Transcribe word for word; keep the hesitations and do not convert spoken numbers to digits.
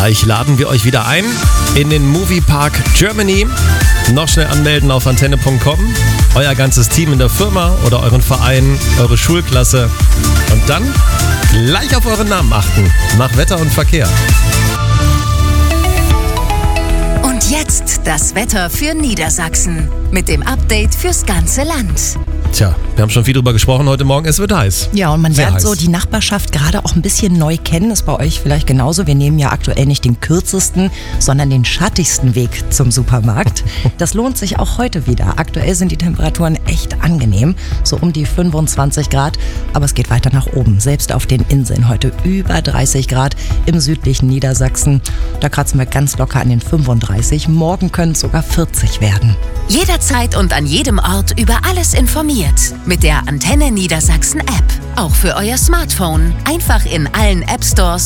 Gleich laden wir euch wieder ein in den Moviepark Germany. Noch schnell anmelden auf antenne punkt com. Euer ganzes Team in der Firma oder euren Verein, eure Schulklasse. Und dann gleich auf euren Namen achten. Nach Wetter und Verkehr. Und jetzt das Wetter für Niedersachsen. Mit dem Update fürs ganze Land. Tja, wir haben schon viel drüber gesprochen heute Morgen. Es wird heiß. Ja, und man Sehr lernt heiß. so die Nachbarschaft gerade auch ein bisschen neu kennen. Ist bei euch vielleicht genauso. Wir nehmen ja aktuell nicht den kürzesten, sondern den schattigsten Weg zum Supermarkt. Das lohnt sich auch heute wieder. Aktuell sind die Temperaturen echt angenehm. So um die fünfundzwanzig Grad. Aber es geht weiter nach oben. Selbst auf den Inseln heute über dreißig Grad. Im südlichen Niedersachsen. Da kratzen wir ganz locker an den fünfunddreißig. Morgen können es sogar vierzig werden. Jederzeit und an jedem Ort über alles informiert. Mit der Antenne Niedersachsen App. Auch für euer Smartphone. Einfach in allen App Stores